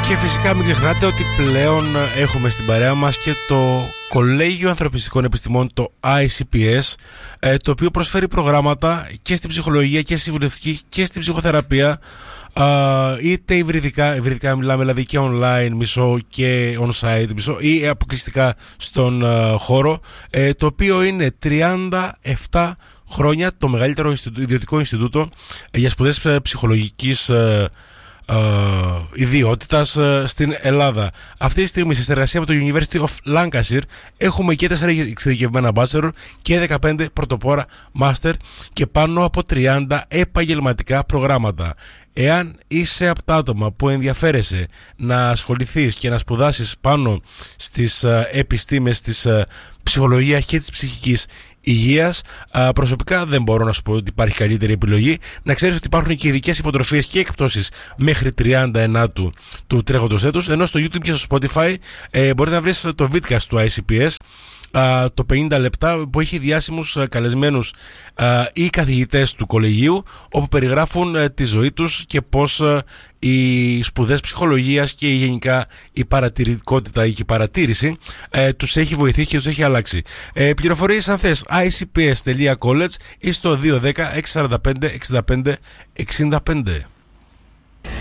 Και φυσικά μην ξεχνάτε ότι πλέον έχουμε στην παρέα μας και το Κολέγιο Ανθρωπιστικών Επιστημών, το ICPS, το οποίο προσφέρει προγράμματα και στην ψυχολογία και στη συμβουλευτική και στην ψυχοθεραπεία, είτε υβριδικά μιλάμε, δηλαδή και online μισό και on-site μισό, ή αποκλειστικά στον χώρο, το οποίο είναι 37 χρόνια το μεγαλύτερο ιδιωτικό Ινστιτούτο για σπουδές ψυχολογικής ιδιότητας στην Ελλάδα. Αυτή τη στιγμή, σε συνεργασία με το University of Lancashire, έχουμε και 4 εξειδικευμένα bachelor και 15 πρωτοπόρα master και πάνω από 30 επαγγελματικά προγράμματα. Εάν είσαι από τα άτομα που ενδιαφέρεσαι να ασχοληθείς και να σπουδάσεις πάνω στις επιστήμες της ψυχολογίας και της ψυχικής υγείας, προσωπικά δεν μπορώ να σου πω ότι υπάρχει καλύτερη επιλογή. Να ξέρεις ότι υπάρχουν και ειδικές υποτροφίες και εκπτώσεις μέχρι 30 του τρέχοντος έτους, ενώ στο YouTube και στο Spotify μπορείς να βρεις το vidcast του ICPS, το 50 λεπτά, που έχει διάσημους καλεσμένους ή καθηγητές του κολεγίου, όπου περιγράφουν τη ζωή τους και πώς οι σπουδές ψυχολογίας και γενικά η παρατηρητικότητα ή και η παρατήρηση τους έχει βοηθήσει και τους έχει αλλάξει. Πληροφορίες αν θες, icps.college ή στο 210 645 65 65.